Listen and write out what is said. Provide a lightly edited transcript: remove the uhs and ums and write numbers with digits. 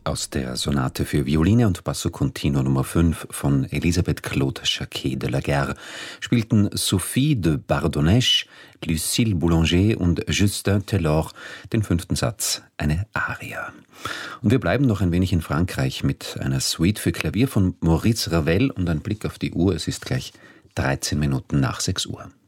Aus der Sonate für Violine und Basso Continuo Nummer 5 von Elisabeth Claude Jacquet de la Guerre spielten Sophie de Bardonèche, Lucille Boulanger und Justin Taylor den 5. Satz, eine Aria. Und wir bleiben noch ein wenig in Frankreich mit einer Suite für Klavier von Maurice Ravel und ein Blick auf die Uhr. Es ist gleich 13 Minuten nach 6 Uhr.